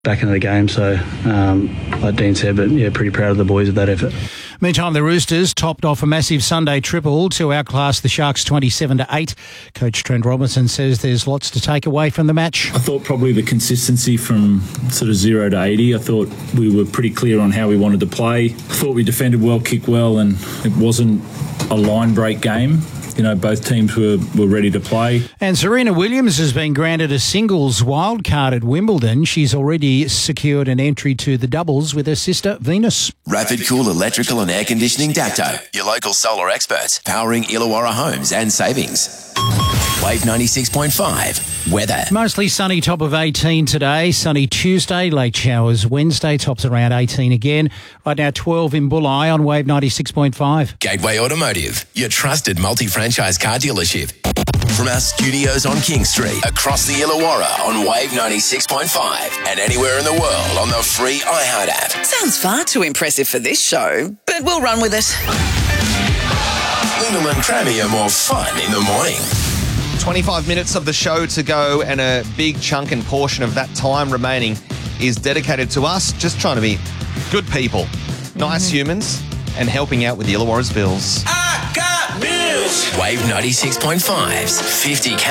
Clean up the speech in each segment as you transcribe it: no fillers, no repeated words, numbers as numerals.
back into the game. So, like Dean said, but yeah, pretty proud of the boys of that effort. Meantime, the Roosters topped off a massive Sunday triple to outclass the Sharks 27-8. Coach Trent Robinson says there's lots to take away from the match. I thought probably the consistency from sort of 0 to 80. I thought we were pretty clear on how we wanted to play. I thought we defended well, kicked well, and it wasn't a line break game. You know, both teams were ready to play. And Serena Williams has been granted a singles wildcard at Wimbledon. She's already secured an entry to the doubles with her sister Venus. Rapid Cool Electrical and Air Conditioning Dacto, your local solar experts, powering Illawarra homes and savings. Wave 96.5, weather. Mostly sunny, top of 18 today. Sunny Tuesday, late showers Wednesday, tops around 18 again. Right now 12 in Bulli on Wave 96.5. Gateway Automotive, your trusted multi-franchise car dealership. From our studios on King Street, across the Illawarra on Wave 96.5, and anywhere in the world on the free iHeart app. Sounds far too impressive for this show, but we'll run with it. Lyndall and Crammy are more fun in the morning. 25 minutes of the show to go, and a big chunk and portion of that time remaining is dedicated to us just trying to be good people, nice humans, and helping out with the Illawarra's bills. I got bills. Wave 96.5's 50K.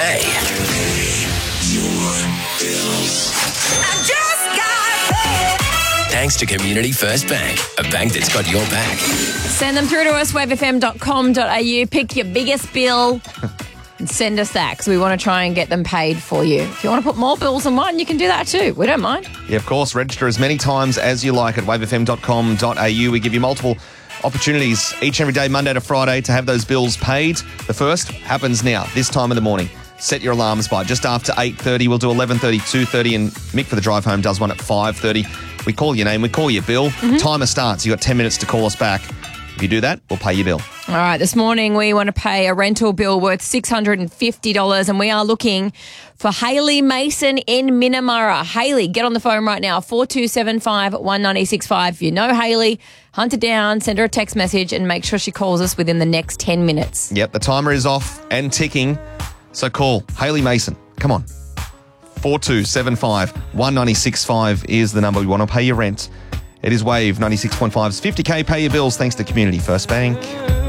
I just got paid. Thanks to Community First Bank, a bank that's got your back. Send them through to us, wavefm.com.au. Pick your biggest bill and send us that because we want to try and get them paid for you. If you want to put more bills than one, you can do that too. We don't mind. Yeah, of course. Register as many times as you like at wavefm.com.au. We give you multiple opportunities each and every day, Monday to Friday, to have those bills paid. The first happens now, this time of the morning. Set your alarms by just after 8:30. We'll do 11:30, 2:30, and Mick for the drive home does one at 5:30. We call your name, we call your bill. Timer starts. You've got 10 minutes to call us back. If you do that, we'll pay your bill. All right, this morning we want to pay a rental bill worth $650, and we are looking for Hayley Mason in Minamurra. Hayley, get on the phone right now, 4275 1965. If you know Hayley, hunt her down, send her a text message, and make sure she calls us within the next 10 minutes. Yep, the timer is off and ticking, so call Hayley Mason. Come on. 4275 1965 is the number. We want to pay your rent. It is Wave 96.5's 50K Pay Your Bills, thanks to Community First Bank.